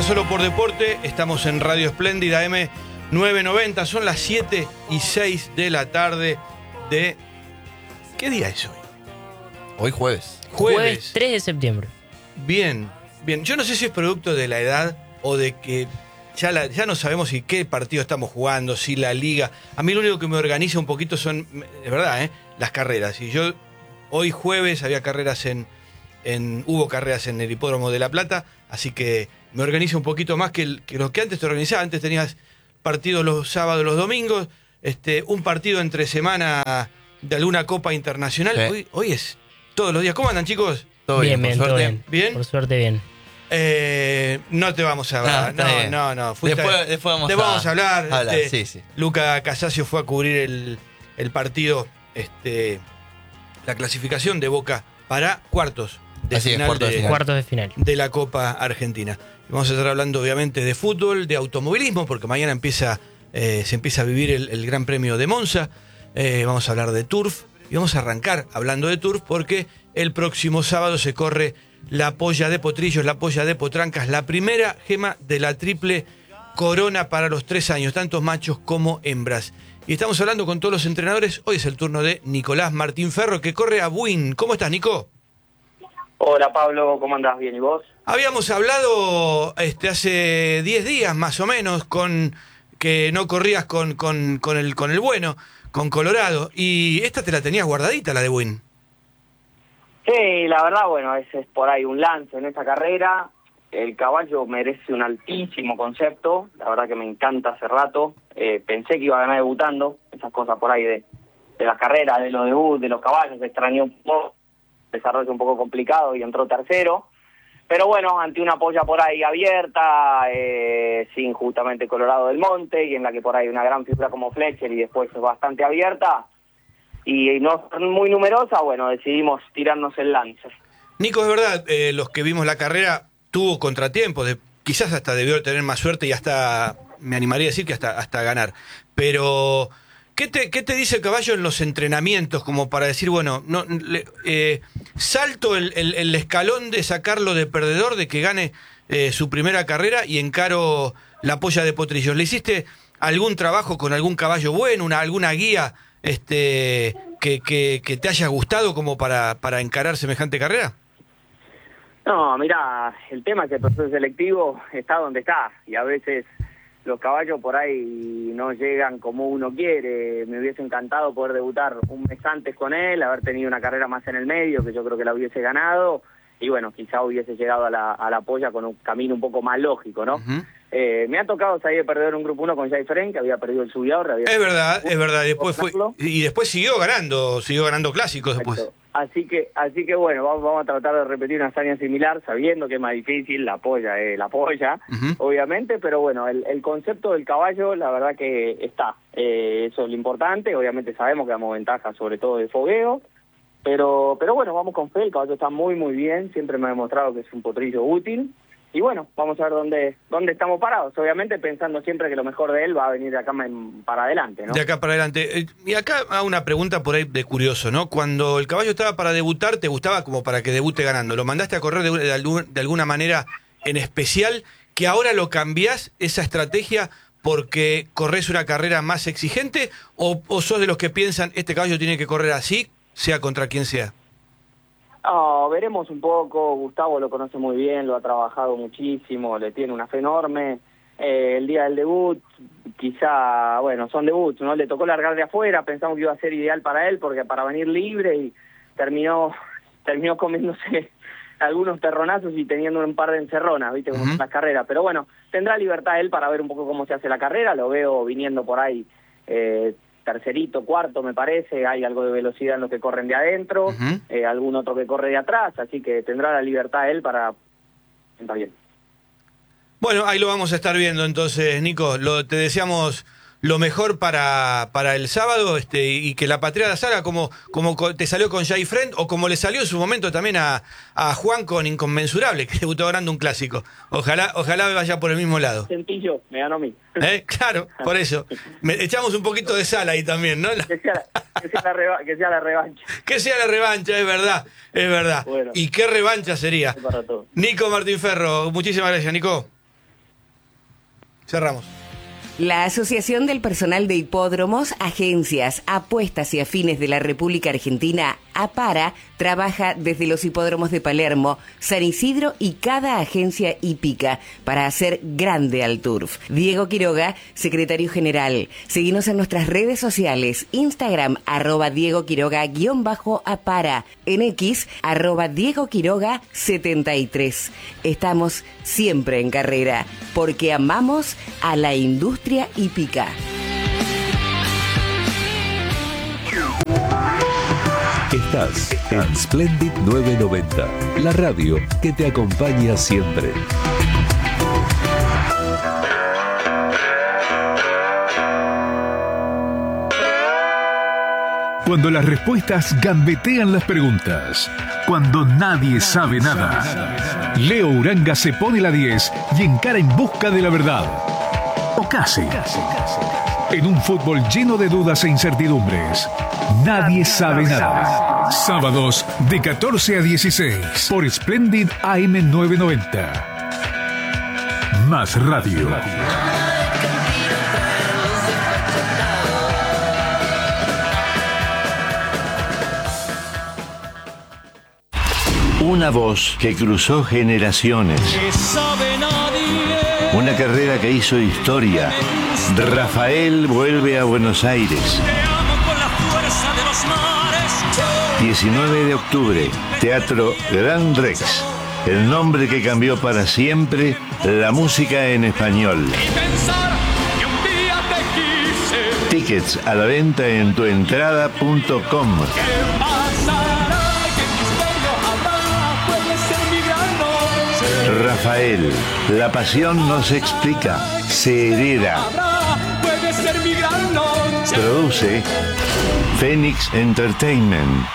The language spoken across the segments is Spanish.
Solo por Deporte, estamos en Radio Espléndida M990, son las 7:06 de la tarde de... ¿Qué día es hoy? Hoy jueves. Jueves 3 de septiembre. Bien, bien. Yo no sé si es producto de la edad o de que ya no sabemos si qué partido estamos jugando, si la liga. A mí lo único que me organiza un poquito son, de verdad, las carreras. Y yo, hoy jueves había carreras hubo carreras en el Hipódromo de La Plata, así que me organiza un poquito más que lo que antes te organizaba. Antes tenías partidos los sábados, los domingos, un partido entre semana de alguna copa internacional. Sí. Hoy es todos los días. ¿Cómo andan, chicos? Todo bien, por suerte. Todo bien. ¿Bien? Por suerte, bien. No te vamos a hablar. No. Después vamos a hablar. Sí. Luca Casasio fue a cubrir el partido, la clasificación de Boca para cuartos de final de la Copa Argentina. Vamos a estar hablando obviamente de fútbol, de automovilismo, porque mañana se empieza a vivir el Gran Premio de Monza. Vamos a hablar de turf y vamos a arrancar hablando de turf porque el próximo sábado se corre la polla de Potrillos, la polla de Potrancas, la primera gema de la triple corona para los 3 años, tanto machos como hembras. Y estamos hablando con todos los entrenadores. Hoy es el turno de Nicolás Martín Ferro, que corre a Buin. ¿Cómo estás, Nico? Hola, Pablo, ¿cómo andás? ¿Bien y vos? Habíamos hablado hace 10 días más o menos que no corrías con el bueno, con Colorado, y esta te la tenías guardadita, la de Buin. Sí, la verdad, bueno, ese es por ahí un lance en esta carrera. El caballo merece un altísimo concepto, la verdad que me encanta hace rato. Pensé que iba a ganar debutando, esas cosas por ahí de las carreras, de los debuts, de los caballos, se extrañó un poco, desarrollo un poco complicado y entró tercero. Pero bueno, ante una polla por ahí abierta, sin justamente Colorado del Monte, y en la que por ahí una gran figura como Fletcher y después es bastante abierta, y no muy numerosa, bueno, decidimos tirarnos el lance. Nico, es verdad, los que vimos la carrera tuvo contratiempos, quizás hasta debió tener más suerte y hasta, me animaría a decir que hasta ganar. Pero, ¿qué te dice el caballo en los entrenamientos como para decir, bueno, salto el escalón de sacarlo de perdedor, de que gane su primera carrera y encaro la polla de Potrillos? ¿Le hiciste algún trabajo con algún caballo bueno, alguna guía que te haya gustado como para encarar semejante carrera? No, mirá, el tema es que el proceso selectivo está donde está, y a veces los caballos por ahí no llegan como uno quiere. Me hubiese encantado poder debutar un mes antes con él, haber tenido una carrera más en el medio, que yo creo que la hubiese ganado, y bueno, quizá hubiese llegado a la polla con un camino un poco más lógico, ¿no? Uh-huh. Me ha tocado salir de perder un grupo 1 con Jay Fren, que había perdido el Subidor. Es verdad, después siguió ganando clásicos después. Así que bueno, vamos a tratar de repetir una hazaña similar, sabiendo que es más difícil, la polla, uh-huh, obviamente, pero bueno, el concepto del caballo, la verdad que está, eso es lo importante. Obviamente sabemos que damos ventaja sobre todo de fogueo, pero bueno, vamos con fe, el caballo está muy muy bien, siempre me ha demostrado que es un potrillo útil. Y bueno, vamos a ver dónde estamos parados, obviamente pensando siempre que lo mejor de él va a venir de acá para adelante, ¿no? De acá para adelante. Y acá hago una pregunta por ahí de curioso, ¿no? Cuando el caballo estaba para debutar, ¿te gustaba como para que debute ganando? ¿Lo mandaste a correr de alguna manera en especial, que ahora lo cambiás, esa estrategia, porque corres una carrera más exigente? ¿O sos de los que piensan, este caballo tiene que correr así, sea contra quien sea? No, veremos un poco. Gustavo lo conoce muy bien, lo ha trabajado muchísimo, le tiene una fe enorme. El día del debut, quizá, bueno, son debuts, ¿no? Le tocó largar de afuera, pensamos que iba a ser ideal para él, porque para venir libre, y terminó comiéndose algunos terronazos y teniendo un par de encerronas, ¿viste? Como son las carreras. Pero bueno, tendrá libertad él para ver un poco cómo se hace la carrera. Lo veo viniendo por ahí, tercerito, cuarto, me parece. Hay algo de velocidad en los que corren de adentro, uh-huh, algún otro que corre de atrás, así que tendrá la libertad él para estar bien. Bueno, ahí lo vamos a estar viendo entonces, Nico. Te deseamos lo mejor para el sábado, y que la patriada salga como te salió con Jay Friend, o como le salió en su momento también a Juan con Inconmensurable, que debutó ganando un clásico. Ojalá vaya por el mismo lado. Sencillo, me ganó a mí. Claro, por eso. Echamos un poquito de sal ahí también, ¿no? Que sea la revancha. Que sea la revancha, es verdad. Bueno, ¿y qué revancha sería? Para todo. Nico Martín Ferro, muchísimas gracias, Nico. Cerramos. La Asociación del Personal de Hipódromos, Agencias, Apuestas y Afines de la República Argentina, APARA, trabaja desde los hipódromos de Palermo, San Isidro y cada agencia hípica para hacer grande al turf. Diego Quiroga, secretario general. Seguinos en nuestras redes sociales, Instagram, @Diego Quiroga_APARA, en X, @Diego Quiroga 73. Estamos siempre en carrera, porque amamos a la industria hípica. Estás en Splendid 990, la radio que te acompaña siempre. Cuando las respuestas gambetean las preguntas. Cuando nadie sabe nada. Leo Uranga se pone la 10 y encara en busca de la verdad. O casi. En un fútbol lleno de dudas e incertidumbres. Nadie sabe nada. Sábados de 14 a 16 por Splendid AM 990. Más radio. Una voz que cruzó generaciones. Una carrera que hizo historia. Rafael vuelve a Buenos Aires. 19 de octubre, Teatro Gran Rex. El nombre que cambió para siempre la música en español. Tickets a la venta en tuentrada.com. Rafael, la pasión no se explica, se hereda. Produce Phoenix Entertainment.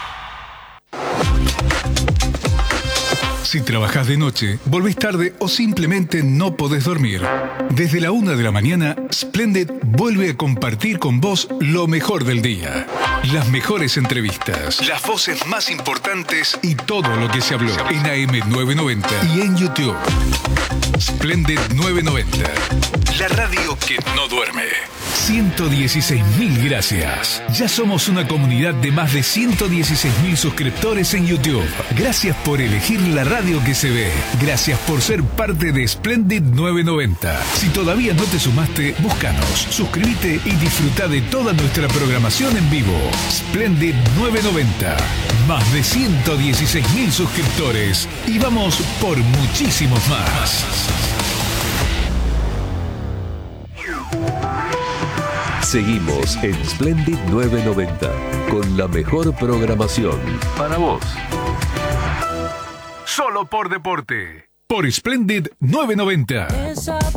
Si trabajás de noche, volvés tarde o simplemente no podés dormir. Desde la 1 de la mañana, Splendid vuelve a compartir con vos lo mejor del día. Las mejores entrevistas, las voces más importantes y todo lo que se habló en AM 990 y en YouTube. Splendid 990, la radio que no duerme. 116.000 gracias. Ya somos una comunidad de más de 116.000 suscriptores en YouTube. Gracias por elegir la radio que se ve. Gracias por ser parte de Splendid 990. Si todavía no te sumaste, búscanos, suscríbete y disfruta de toda nuestra programación en vivo. Splendid 990. Más de 116.000 suscriptores. Y vamos por muchísimos más. Seguimos en Splendid 990 con la mejor programación para vos. Solo por deporte. Por Splendid 990.